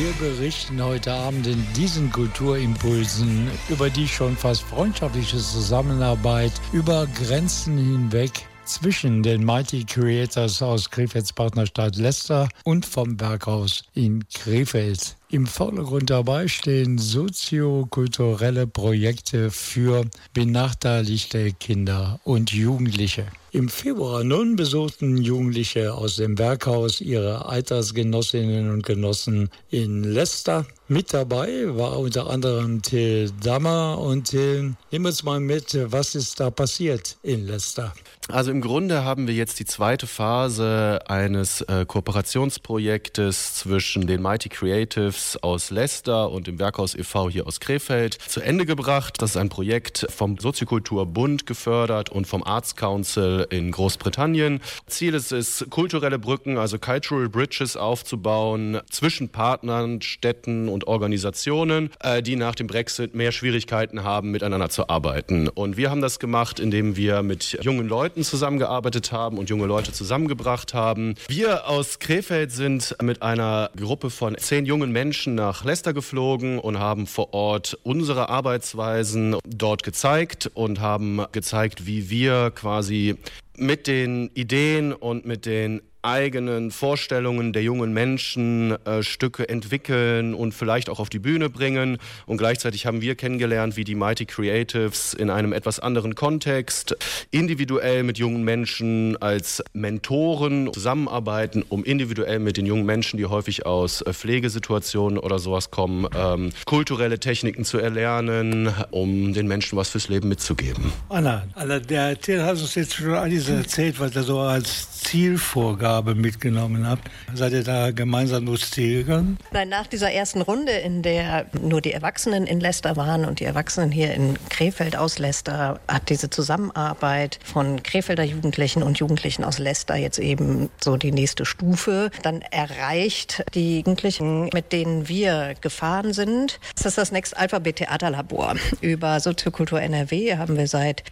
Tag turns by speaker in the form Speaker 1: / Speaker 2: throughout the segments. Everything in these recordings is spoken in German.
Speaker 1: Wir berichten heute Abend in diesen Kulturimpulsen über die schon fast freundschaftliche Zusammenarbeit über Grenzen hinweg zwischen den Mighty Creators aus Krefelds Partnerstadt Leicester und vom Berghaus in Krefeld. Im Vordergrund dabei stehen soziokulturelle Projekte für benachteiligte Kinder und Jugendliche. Im Februar nun besuchten Jugendliche aus dem Werkhaus ihre Altersgenossinnen und Genossen in Leicester. Mit dabei war unter anderem Till Dammer. Und Till, nimm uns mal mit, was ist da passiert in Leicester?
Speaker 2: Also im Grunde haben wir jetzt die zweite Phase eines Kooperationsprojektes zwischen den Mighty Creatives aus Leicester und dem Werkhaus e.V. hier aus Krefeld zu Ende gebracht. Das ist ein Projekt vom Soziokulturbund gefördert und vom Arts Council in Großbritannien. Ziel ist es, kulturelle Brücken, also Cultural Bridges aufzubauen zwischen Partnern, Städten und Organisationen, die nach dem Brexit mehr Schwierigkeiten haben, miteinander zu arbeiten. Und wir haben das gemacht, indem wir mit jungen Leuten zusammengearbeitet haben und junge Leute zusammengebracht haben. Wir aus Krefeld sind mit einer Gruppe von 10 jungen Menschen nach Leicester geflogen und haben vor Ort unsere Arbeitsweisen dort gezeigt und haben gezeigt, wie wir quasi mit den Ideen und mit den eigenen Vorstellungen der jungen Menschen Stücke entwickeln und vielleicht auch auf die Bühne bringen. Und gleichzeitig haben wir kennengelernt, wie die Mighty Creatives in einem etwas anderen Kontext individuell mit jungen Menschen als Mentoren zusammenarbeiten, um individuell mit den jungen Menschen, die häufig aus Pflegesituationen oder sowas kommen, kulturelle Techniken zu erlernen, um den Menschen was fürs Leben mitzugeben.
Speaker 1: Anna, der Till hat uns jetzt schon alles erzählt, was er so als Zielvorgabe mitgenommen habt. Seid ihr da gemeinsam durchs Ziel gegangen?
Speaker 3: Nein, nach dieser ersten Runde, in der nur die Erwachsenen in Leicester waren und die Erwachsenen hier in Krefeld aus Leicester, hat diese Zusammenarbeit von Krefelder Jugendlichen und Jugendlichen aus Leicester jetzt eben so die nächste Stufe dann erreicht. Die Jugendlichen, mit denen wir gefahren sind, das ist das Next Alphabet Theaterlabor. Über Soziokultur NRW haben wir seit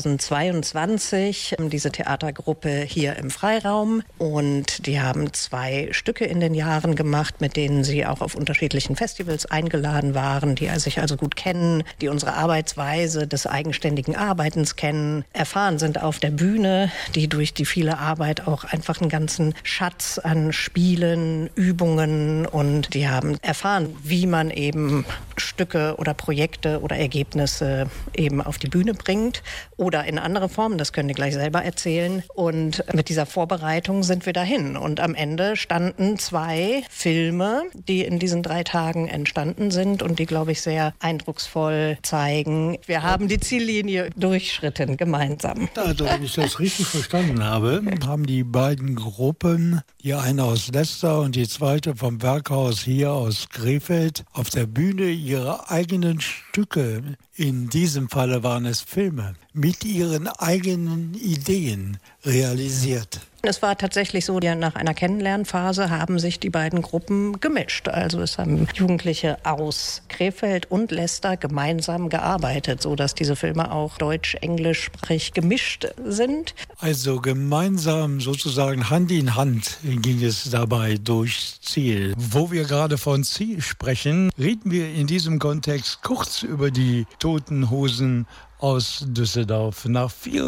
Speaker 3: 2022 diese Theatergruppe hier im Freiraum. Und die haben 2 Stücke in den Jahren gemacht, mit denen sie auch auf unterschiedlichen Festivals eingeladen waren, die sich also gut kennen, die unsere Arbeitsweise des eigenständigen Arbeitens kennen, erfahren sind auf der Bühne, die durch die viele Arbeit auch einfach einen ganzen Schatz an Spielen, Übungen, und die haben erfahren, wie man eben Stücke oder Projekte oder Ergebnisse eben auf die Bühne bringt oder in andere Formen, das können die gleich selber erzählen. Und mit dieser Vorbereitung sind wir dahin. Und am Ende standen 2 Filme, die in diesen 3 Tagen entstanden sind und die, glaube ich, sehr eindrucksvoll zeigen, wir haben die Ziellinie durchschritten, gemeinsam.
Speaker 1: Also, wenn ich das richtig verstanden habe, haben die beiden Gruppen, die eine aus Leicester und die zweite vom Werkhaus hier aus Krefeld, auf der Bühne ihre eigenen Stücke, in diesem Falle waren es Filme, mit ihren eigenen Ideen realisiert.
Speaker 3: Es war tatsächlich so, ja, nach einer Kennenlernphase haben sich die beiden Gruppen gemischt. Also es haben Jugendliche aus Krefeld und Leicester gemeinsam gearbeitet, sodass diese Filme auch deutsch-englischsprachig gemischt sind.
Speaker 1: Also gemeinsam sozusagen Hand in Hand ging es dabei durchs Ziel. Wo wir gerade von Ziel sprechen, reden wir in diesem Kontext kurz über die Toten Hosen aus Düsseldorf. Nach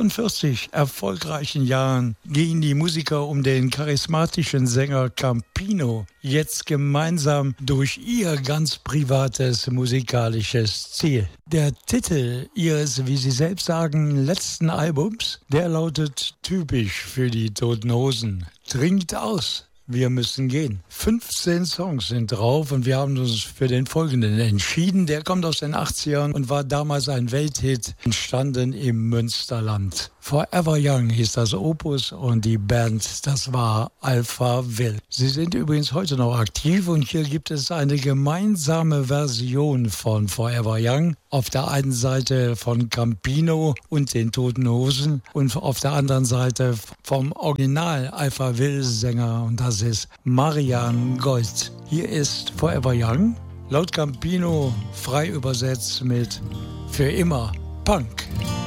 Speaker 1: 44 erfolgreichen Jahren gehen die Musiker um den charismatischen Sänger Campino jetzt gemeinsam durch ihr ganz privates musikalisches Ziel. Der Titel ihres, wie sie selbst sagen, letzten Albums, der lautet typisch für die Toten Hosen: Trinkt aus. Wir müssen gehen. 15 Songs sind drauf und wir haben uns für den folgenden entschieden. Der kommt aus den 80ern und war damals ein Welthit, entstanden im Münsterland. Forever Young hieß das Opus und die Band, das war Alpha Will. Sie sind übrigens heute noch aktiv und hier gibt es eine gemeinsame Version von Forever Young. Auf der einen Seite von Campino und den Toten Hosen und auf der anderen Seite vom Original Alpha Will Sänger, und das ist Marian Gold. Hier ist Forever Young, laut Campino frei übersetzt mit Für immer Punk.